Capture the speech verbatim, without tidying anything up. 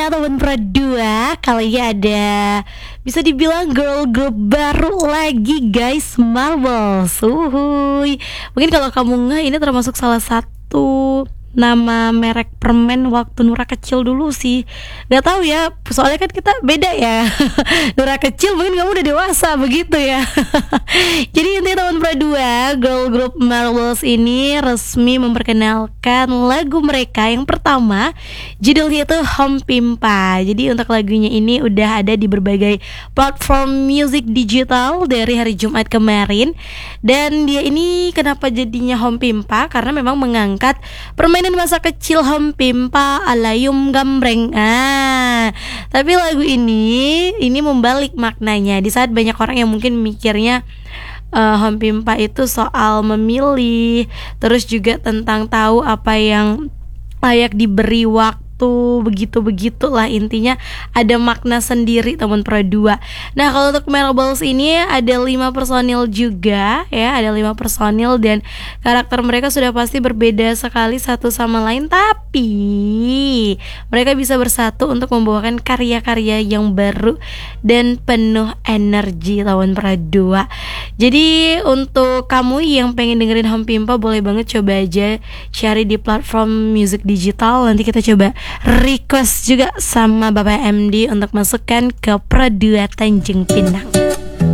ya teman Pro dua. Kali ini ada bisa dibilang girl group baru lagi guys, Marbles. Uhuy. Mungkin kalau kamu nggak, ini termasuk salah satu nama merek permen waktu Nura kecil dulu sih. Gak tahu ya, soalnya kan kita beda ya. Nura kecil mungkin kamu udah dewasa begitu ya. Jadi intinya teman Pro dua, girl group Marbles ini resmi memperkenalkan lagu mereka yang pertama. Judulnya itu Home Pimpa. Jadi untuk lagunya ini udah ada di berbagai platform music digital dari hari Jumat kemarin. Dan dia ini kenapa jadinya Home Pimpa? Karena memang mengangkat permainan masa kecil Home Pimpa Alayum Gambreng. Ah, tapi lagu ini ini membalik maknanya. Di saat banyak orang yang mungkin mikirnya uh, Home Pimpa itu soal memilih, terus juga tentang tahu apa yang layak diberi waktu, begitu-begitulah intinya, ada makna sendiri teman Pro dua. Nah, kalau untuk Marbles ini ada lima personil juga ya, ada lima personil dan karakter mereka sudah pasti berbeda sekali satu sama lain, tapi mereka bisa bersatu untuk membawakan karya-karya yang baru dan penuh energi teman Pro dua. Jadi untuk kamu yang pengen dengerin Home Pimpa, boleh banget coba aja cari di platform music digital. Nanti kita coba request juga sama Bapak M D untuk masukkan ke Pro dua Tanjung Pinang.